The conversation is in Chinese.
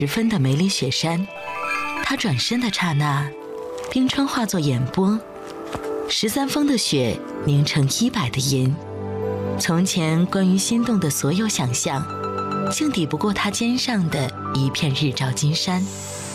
10分的梅里雪山。他转身的刹那，冰川化作眼波，13峰的雪凝成100的银。从前关于心动的所有想象，竟抵不过他肩上的一片日照金山。